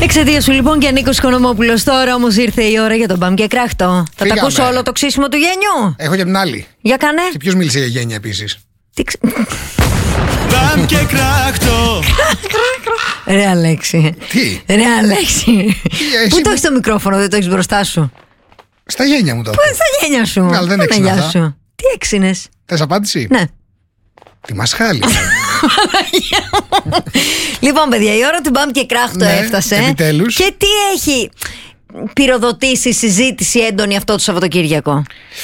Εξαιτία σου λοιπόν και Νίκος Οικονομόπουλος. Τώρα όμως ήρθε η ώρα για τον Μπαμ και Κράχτο. Θα τα ακούσω όλο το ξύσιμο του γένιου. Έχω και την άλλη. Για κάνε. Και ποιος μίλησε για γένια επίσης? Μπαμ και Κράχτο. Ρε Αλέξη. Τι? Ρε Αλέξη. Πού το έχεις το μικρόφωνο, δεν το έχεις μπροστά σου? Στα γένια μου το έχω. Πού στα γένια σου? Αλλά δεν έξινα αυτά. Τι έξινες? Θες απάντηση? Ναι. Τι μασχάλη. Λοιπόν, παιδιά, η ώρα του Μπαμ και Κράχτο έφτασε. Επιτέλους. Και τι έχει πυροδοτήσει συζήτηση έντονη αυτό το Σαββατοκύριακο?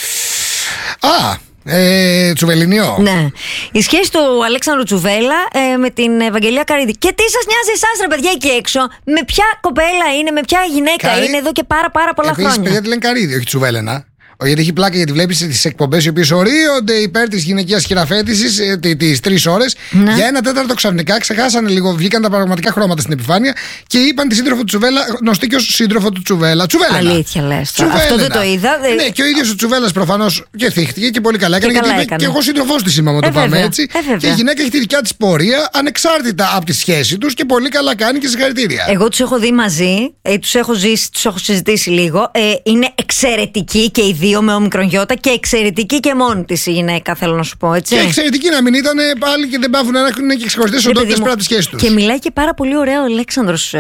Τσουβελινιό. Ναι. Η σχέση του Αλέξανδρου Τσουβέλα με την Ευαγγελία Καρύδη. Και τι σας νοιάζει εσάς, ρε παιδιά, εκεί έξω? Με ποια κοπέλα είναι, με ποια γυναίκα είναι εδώ και πάρα πολλά χρόνια? Επίσης, παιδιά, τη λένε Καρύδη, όχι Τσουβέλαινα. Γιατί έχει πλάκα, γιατί βλέπεις τις εκπομπές οι οποίες ορίονται υπέρ της γυναικείας χειραφέτησης τις 3 ώρες. Ναι. Για 1/4 ξαφνικά ξεχάσανε λίγο, βγήκαν τα πραγματικά χρώματα στην επιφάνεια και είπαν τη σύντροφο του Τσουβέλα, γνωστή και ως σύντροφο του Τσουβέλα. Τσουβέλα. Αλήθεια λες? Αυτό δεν το είδα. Ναι, και ο ίδιος ο Τσουβέλας προφανώς και θύχτηκε και πολύ καλά έκανε. Και Γιατί έκανε. και εγώ σύντροφός της είμαι, το πάμε έτσι. Και η γυναίκα έχει τη δικιά της πορεία, ανεξάρτητα από τη σχέση τους και πολύ καλά κάνει και συγχαρητήρια. Εγώ τους έχω δει μαζί, τους έχω ζήσει, τους έχω συζητήσει λίγο. Είναι εξαιρετικοί και οι δύο με όμικρον γιώτα και εξαιρετική και μόνη της η γυναίκα, θέλω να σου πω, έτσι. Και εξαιρετική να μην ήταν πάλι και δεν πάβουν να έχουν και ξεχωριστές οντότητες πέρα από τις σχέσεις τους. Και μιλάει και πάρα πολύ ωραία ο Αλέξανδρος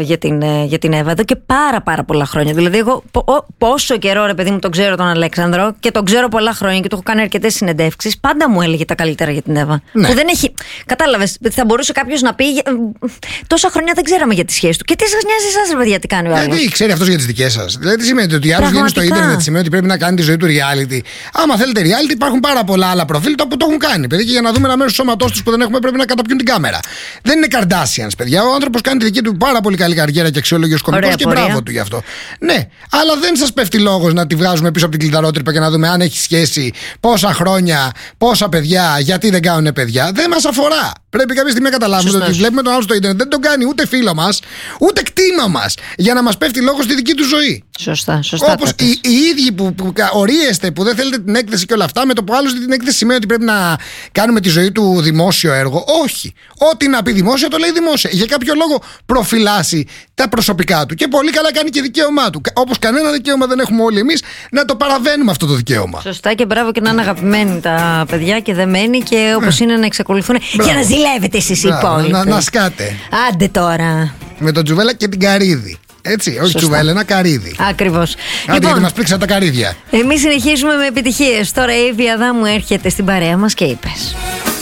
για την Εύα εδώ και πάρα πολλά χρόνια. Δηλαδή, εγώ πόσο καιρό, ρε παιδί μου, τον ξέρω τον Αλέξανδρο και τον ξέρω πολλά χρόνια και του έχω κάνει αρκετές συνεντεύξεις. Πάντα μου έλεγε τα καλύτερα για την Εύα. Ναι. Που δεν έχει. Κατάλαβες, θα μπορούσε κάποιος να πει. Τόσα χρόνια δεν ξέραμε για τη σχέση του. Και τι σας νοιάζει εσάς, ρε παιδιά, τι κάνει ο άλλος? Γιατί ξέρει αυτός για τις δικές σας? Δηλαδή, τι σημαίνει ότι άλλος βγαίνει στο ίντερνετ, σημαίνει ότι πρέπει να κάνει τη ζωή του reality. Άμα θέλετε reality, υπάρχουν πάρα πολλά άλλα προφίλ που το έχουν κάνει. Παιδιά, και για να δούμε ένα μέρος του σώματός τους που δεν έχουμε, πρέπει να καταπιούν την κάμερα. Δεν είναι Kardashians, παιδιά. Ο άνθρωπος κάνει τη δική του πάρα πολύ καλή καριέρα και αξιόλογη ως κωμικός και μπράβο του γι' αυτό. Ναι, αλλά δεν σας πέφτει λόγος να τη βγάζουμε πίσω από την κλειδαρότρυπα και να δούμε αν έχει σχέση, πόσα χρόνια, πόσα παιδιά, γιατί δεν κάνουν παιδιά. Δεν μας αφορά. Πρέπει κάποια στιγμή να καταλάβουμε ότι βλέπουμε τον άλλο στο ίντερνετ, δεν τον κάνει ούτε φίλο μας, ούτε κτήμα μας, για να μας πέφτει λόγος στη δική του ζωή. Σωστά. Όπως οι ίδιοι που ορίεστε, που δεν θέλετε την έκθεση και όλα αυτά, με το που άλλος την έκθεση σημαίνει ότι πρέπει να κάνουμε τη ζωή του δημόσιο έργο. Όχι. Ό,τι να πει δημόσια το λέει δημόσια. Για κάποιο λόγο προφυλάσσει τα προσωπικά του. Και πολύ καλά κάνει και δικαίωμά του. Όπως κανένα δικαίωμα δεν έχουμε όλοι εμείς να το παραβαίνουμε αυτό το δικαίωμα. Σωστά, και μπράβο και να είναι αγαπημένοι τα παιδιά και δεμένοι και όπως είναι να εξακολουθούν. Για να ζηλεύετε εσείς οι υπόλοιποι. Να σκάτε. Άντε τώρα. Με τον Τσουβέλα και την Καρύδη. Έτσι, όχι Τσουβέλα, ένα Καρύδι. Ακριβώς. Άντε, γιατί μας πλήξαν τα καρύδια. Εμείς συνεχίζουμε με επιτυχίες. Τώρα η Εύη Αδάμου έρχεται στην παρέα μας και είπες.